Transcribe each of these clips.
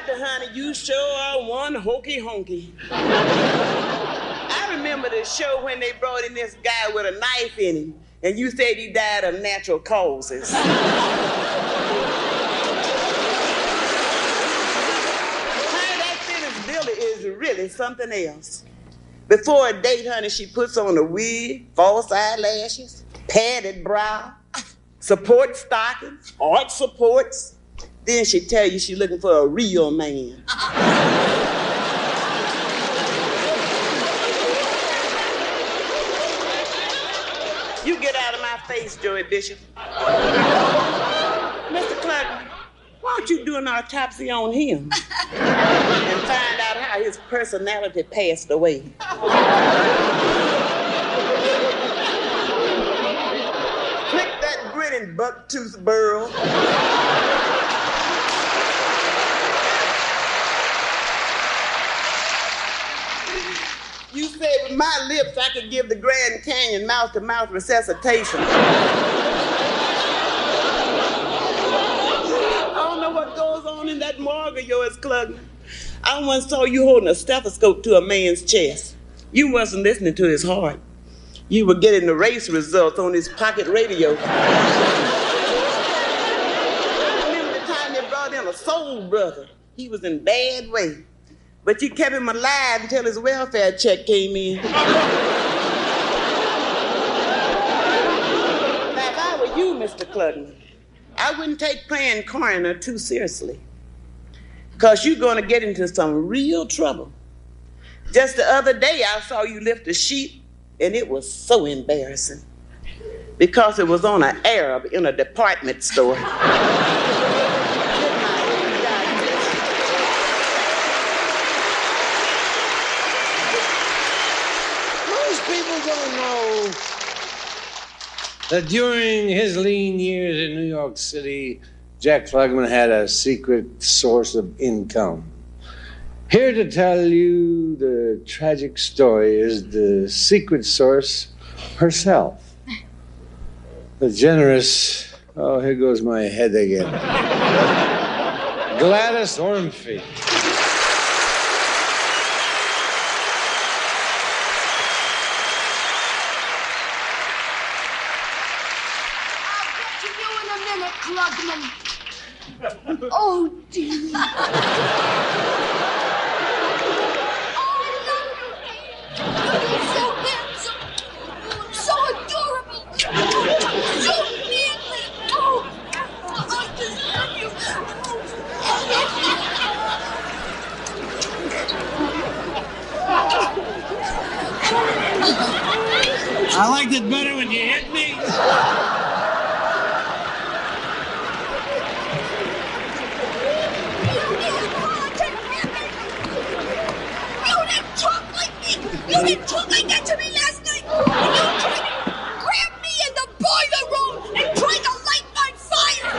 Dr. Honey, you sure are one hokey honky. I remember the show when they brought in this guy with a knife in him, and you said he died of natural causes. Is really something else. Before a date, honey, she puts on a wig, false eyelashes, padded brow, support stockings, arch supports. Then she tell you she's looking for a real man. You get out of my face, Joey Bishop. Mr. Clark, why don't you do an autopsy on him and find out how his personality passed away? Click that grinning buck-toothed burl. You said with my lips I could give the Grand Canyon mouth-to-mouth resuscitation. What goes on in that morgue of yours, Klugman. I once saw you holding a stethoscope to a man's chest. You wasn't listening to his heart. You were getting the race results on his pocket radio. I remember the time they brought in a soul brother. He was in bad way. But you kept him alive until his welfare check came in. Now, if I were you, Mr. Klugman, I wouldn't take playing coroner too seriously, because you're going to get into some real trouble. Just the other day, I saw you lift a sheet, and it was so embarrassing, because it was on an Arab in a department store. Most people don't know that during his lean years in New York City, Jack Klugman had a secret source of income. Here to tell you the tragic story is the secret source herself. The generous, oh, here goes my head again. Gladys Ormsby. Klugman. Oh, dear. Oh, I love you, Abe. You're so handsome. So adorable. So manly. Oh, I just love you. I liked it better when you hit me. You didn't talk like that to me last night. You tried to grab me in the boiler room and tried to light my fire.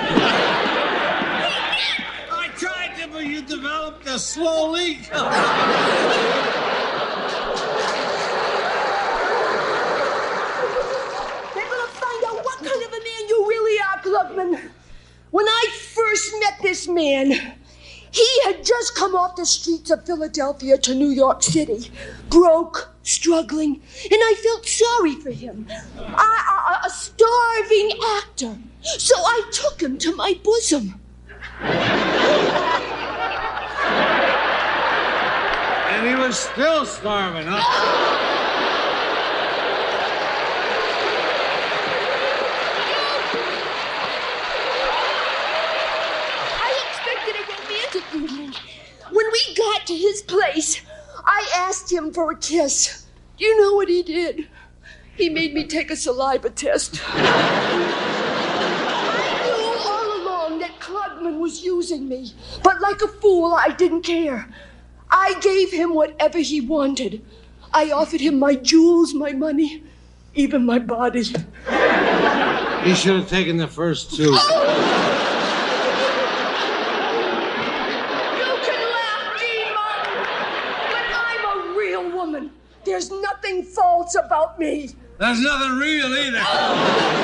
I tried to, but you developed a slow leak. They're going to find out what kind of a man you really are, Klugman. When I first met this man, he had just come off the streets of Philadelphia to New York City, broke, struggling, and I felt sorry for him. A starving actor. So I took him to my bosom. And he was still starving, huh? When we got to his place, I asked him for a kiss. Do you know what he did? He made me take a saliva test. I knew all along that Klugman was using me, but like a fool, I didn't care. I gave him whatever he wanted. I offered him my jewels, my money, even my body. He should have taken the first two. Oh! There's nothing false about me. There's nothing real either.